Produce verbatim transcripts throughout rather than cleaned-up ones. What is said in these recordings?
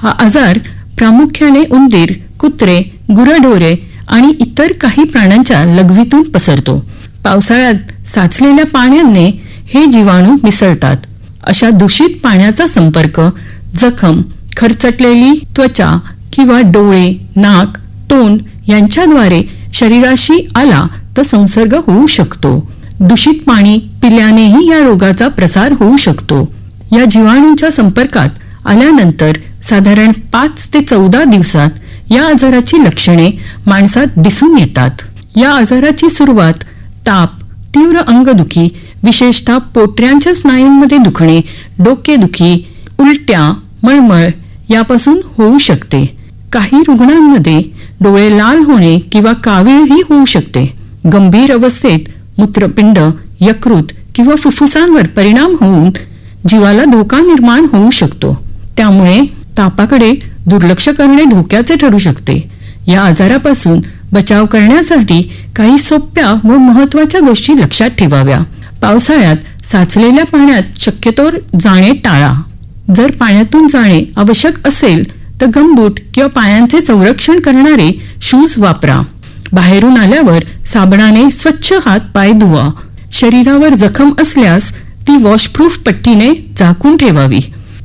हा आजार प्रामुख्याने उंदीर, कुत्रे, गुराढोरे आणि इतर काही प्राण्यांच्या लघवीतून पसरतो. पावसाळ्यात साचलेल्या पाण्याने हे जीवाणू मिसळतात. अशा दूषित पाण्याचा संपर्क जखम, खरचटलेली त्वचा किंवा डोळे, नाक, तोंड यांच्याद्वारे शरीराशी आला तर संसर्ग होऊ शकतो. दूषित पाणी पिल्यानेही या रोगाचा प्रसार होऊ शकतो. या जीवाणूंच्या संपर्कात आल्यानंतर साधारण पाच ते चौदा दिवसात या आजाराची लक्षणे माणसात दिसून येतात. या आजाराची सुरुवात ताप, तीव्र अंगदुखी, विशेषतः पोटऱ्यांच्या स्नायूंमध्ये दुखणे, डोकेदुखी, उलट्या, मळमळ यापासून होऊ शकते. काही रुग्णांमध्ये डोळे लाल होणे किंवा कावीळही होऊ शकते. गंभीर अवस्थेत मूत्रपिंड, यकृत किंवा फुफ्फुसांवर परिणाम होऊन जीवाला धोका निर्माण होऊ शकतो. त्यामुळे तापाकडे दुर्लक्ष करणे धोक्याचे ठरू शकते. या आजारापासून बचाव करण्यासाठी काही सोप्या व महत्वाच्या गोष्टी लक्षात ठेवाव्या. पावसाळ्यात साचलेल्या पाण्यात शक्यतोवर जाणे टाळा. जर पाण्यातून जाणे आवश्यक असेल तर गमबूट किंवा पायांचे संरक्षण करणारे शूज वापरा. बाहेरून आल्यावर साबणाने स्वच्छ हात पाय धुवा. शरीरावर जखम असल्यास ती वॉशप्रूफ पट्टीने झाकून ठेवावी.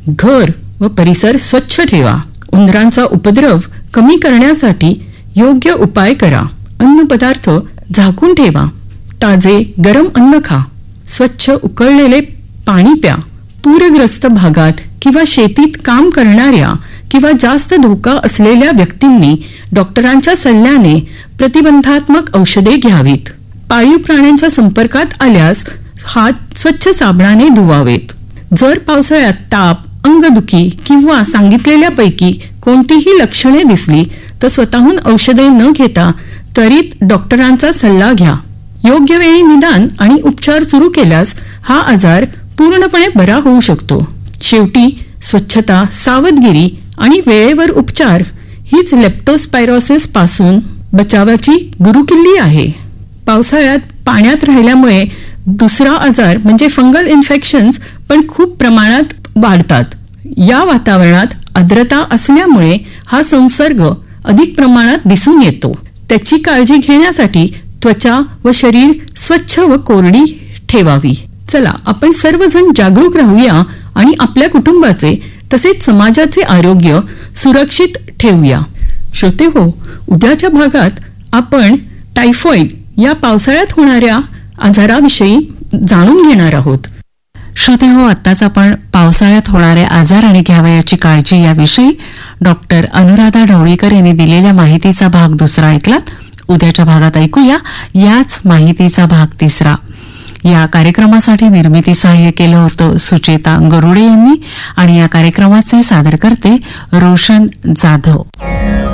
घर व परिसर स्वच्छ ठेवा. उंदरांचा उपद्रव कमी करण्यासाठी योग्य उपाय करा. अन्न पदार्थ झाकून ठेवा. ताजे गरम अन्न खा. स्वच्छ उकळलेले पाणी प्या. पूरग्रस्त भागात किंवा शेतीत काम करणाऱ्या किंवा जास्त धोका असलेल्या व्यक्तींनी डॉक्टरांच्या सल्ल्याने प्रतिबंधात्मक औषधे घ्यावीत. पाळीव प्राण्यांच्या संपर्कात आल्यास हात स्वच्छ साबणाने धुवावेत. जर पावसाळ्यात ताप, अंगदुखी किंवा सांगितलेल्यापैकी कोणतीही लक्षणे दिसली तर स्वतःहून औषधे न घेता त्वरित डॉक्टरांचा सल्ला घ्या. योग्य वेळी निदान आणि उपचार सुरू केल्यास हा आजार पूर्णपणे बरा होऊ शकतो. शेवटी स्वच्छता, सावधगिरी आणि वेळेवर उपचार हीच लेप्टोस्पायरोसिस पासून बचावाची गुरुकिल्ली आहे. पावसाळ्यात पाण्यात राहिल्यामुळे दुसरा आजार म्हणजे फंगल इन्फेक्शन्स पण खूप प्रमाणात वाढतात. या वातावरणात आर्द्रता असल्यामुळे हा संसर्ग अधिक प्रमाणात दिसून येतो. त्याची काळजी घेण्यासाठी त्वचा व शरीर स्वच्छ व कोरडी ठेवावी. चला आपण सर्वजण जागरूक राहूया आणि आपल्या कुटुंबाचे तसेच समाजाचे आरोग्य सुरक्षित ठेवूया. श्रोते हो, उद्याच्या भागात आपण टायफॉइड या पावसाळ्यात होणाऱ्या आजाराविषयी जाणून घेणार आहोत. श्रोते हो, आत्ताच आपण पावसाळ्यात होणारे आजार आणि घ्यावयाची काळजी याविषयी डॉक्टर अनुराधा ढवळीकर यांनी दिलेल्या माहितीचा भाग दुसरा ऐकलात. उद्याच्या भागात ऐकूया याच माहितीचा भाग तिसरा. या कार्यक्रमासाठी निर्मिती सहाय्य केलं होतं सुचेता गरुडे यांनी आणि या कार्यक्रमाचे सादरकर्ते रोशन जाधव.